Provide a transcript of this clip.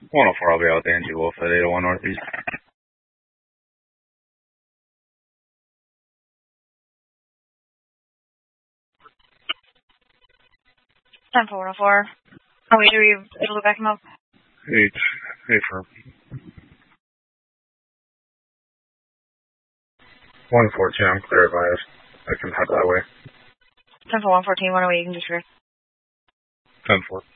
104, I'll be out with Angie Wolf at 801 Northeast. 10-4-104. Oh, wait, are you able to back him up? Hey, for 114, I'm clear advised. I can head that way. 10-4-114, 108, you can disregard. 10-4.